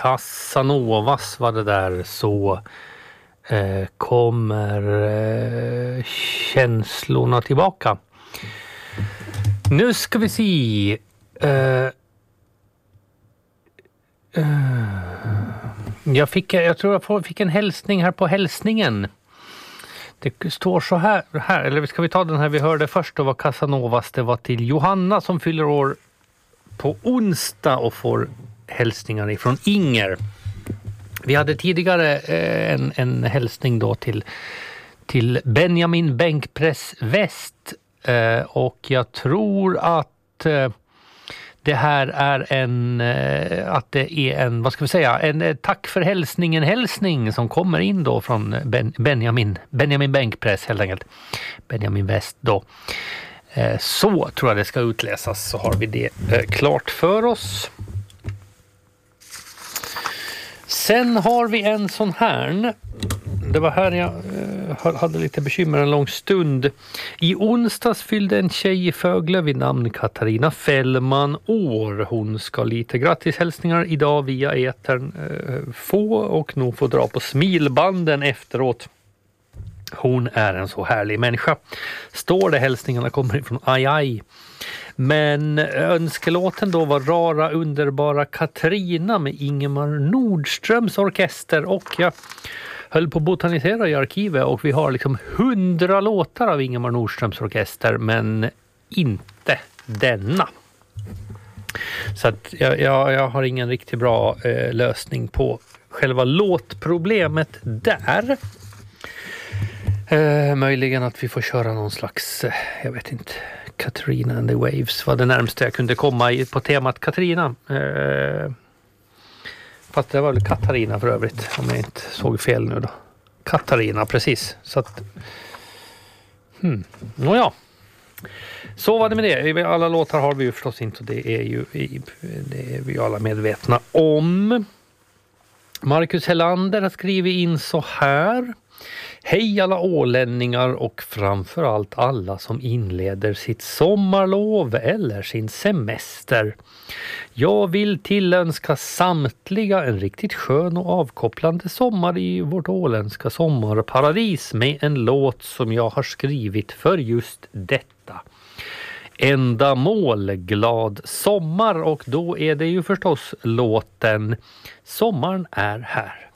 Casanovas var det där, så kommer känslorna tillbaka. Nu ska vi se. Jag tror jag fick en hälsning här på hälsningen. Det står så här, eller ska vi ta den här vi hörde först då, var Casanovas. Det var till Johanna som fyller år på onsdag och får hälsningar ifrån Inger. Vi hade tidigare en hälsning då till Benjamin Bänkpress Väst, och jag tror att det här är en vad ska vi säga, en tack för hälsning som kommer in då från Benjamin Bänkpress helt enkelt. Benjamin Väst då. Så tror jag det ska utläsas, så har vi det klart för oss. Sen har vi en sån här. Det var här jag hade lite bekymmer en lång stund. I onsdags fyllde en tjej i Fögle vid namn Katarina Fällman år. Hon ska lite grattishälsningar idag via etern få och nog få dra på smilbanden efteråt. Hon är en så härlig människa. Står det, hälsningarna kommer ifrån Ajaj. Men önskelåten då var Rara underbara Katrina med Ingemar Nordströms orkester, och jag höll på att botanisera i arkivet och vi har liksom 100 låtar av Ingemar Nordströms orkester, men inte denna. Så att jag har ingen riktigt bra lösning på själva låtproblemet där. Möjligen att vi får köra någon slags, jag vet inte, Katrina and the Waves var det närmaste jag kunde komma på temat Katrina. Fast det var väl Katarina för övrigt, om jag inte såg fel nu då. Katarina, precis. Så att nåja. Så var det med det. Alla låtar har vi ju förstås inte, och det är vi alla medvetna om. Marcus Hellander har skrivit in så här: hej alla ålänningar och framförallt alla som inleder sitt sommarlov eller sin semester. Jag vill tillönska samtliga en riktigt skön och avkopplande sommar i vårt åländska sommarparadis med en låt som jag har skrivit för just detta. Ändamål glad sommar, och då är det ju förstås låten Sommaren är här.